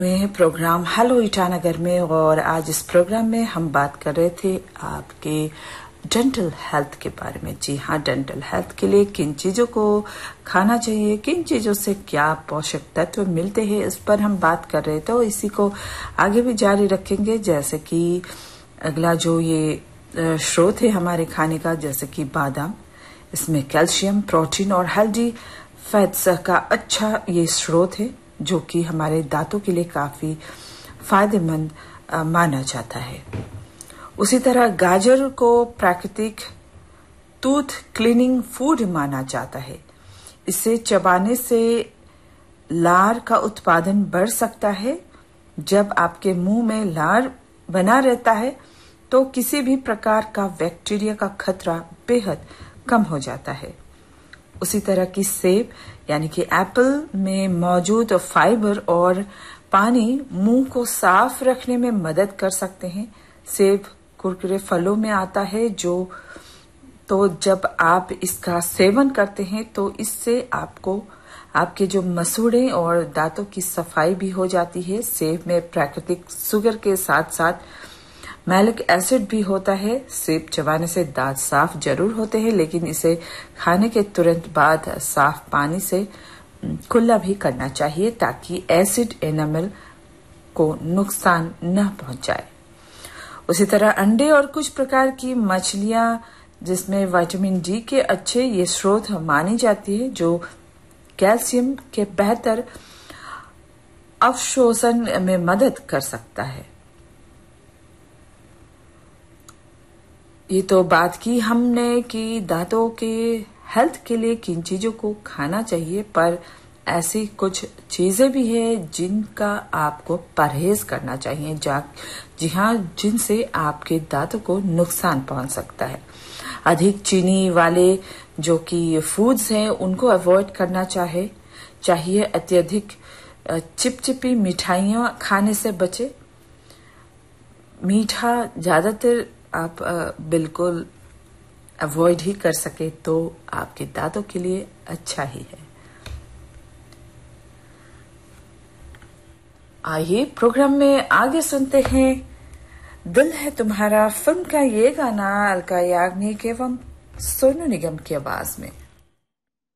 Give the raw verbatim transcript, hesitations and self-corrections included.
में programme hello Itanagar में। और आज इस प्रोग्राम में हम बात कर रहे थे आपके डेंटल हेल्थ के बारे में। जी हाँ, डेंटल हेल्थ के लिए किन चीजों को खाना चाहिए, किन चीजों से क्या पोषक तत्व मिलते हैं, इस पर हम बात कर रहे थे। तो इसी को आगे भी जारी रखेंगे। जैसे कि अगला जो ये स्रोत है हमारे खाने का, जैसे कि बादाम, इसमें कैल्शियम, प्रोटीन और हेल्दी फैट्स का अच्छा ये स्रोत है, जो कि हमारे दांतों के लिए काफी फायदेमंद माना जाता है। उसी तरह गाजर को प्राकृतिक टूथ क्लीनिंग फूड माना जाता है। इसे चबाने से लार का उत्पादन बढ़ सकता है। जब आपके मुंह में लार बना रहता है तो किसी भी प्रकार का बैक्टीरिया का खतरा बेहद कम हो जाता है। उसी तरह की सेब यानी कि एप्पल में मौजूद फाइबर और पानी मुंह को साफ रखने में मदद कर सकते हैं। सेब कुरकुरे फलों में आता है, जो तो जब आप इसका सेवन करते हैं तो इससे आपको आपके जो मसूड़े और दांतों की सफाई भी हो जाती है। सेब में प्राकृतिक शुगर के साथ साथ मैलिक एसिड भी होता है। सेब चबाने से दांत साफ जरूर होते हैं, लेकिन इसे खाने के तुरंत बाद साफ पानी से कुल्ला भी करना चाहिए, ताकि एसिड एनामल को नुकसान न पहुंचाए। उसी तरह अंडे और कुछ प्रकार की मछलियां, जिसमें विटामिन डी के अच्छे ये स्रोत मानी जाती है, जो कैल्शियम के बेहतर अवशोषण में मदद कर सकता है। ये तो बात की हमने कि दांतों के हेल्थ के लिए किन चीजों को खाना चाहिए, पर ऐसी कुछ चीजें भी हैं जिनका आपको परहेज करना चाहिए, जी हाँ, जिनसे आपके दांतों को नुकसान पहुंच सकता है। अधिक चीनी वाले जो कि फूड्स हैं उनको अवॉइड करना चाहे चाहिए। अत्यधिक चिपचिपी मिठाइयां खाने से बचे। मीठा ज्यादातर आप बिल्कुल अवॉइड ही कर सके तो आपके दांतों के लिए अच्छा ही है। आइए प्रोग्राम में आगे सुनते हैं दिल है तुम्हारा फिल्म का ये गाना अलका याग्निक एवं सोनू निगम की आवाज में।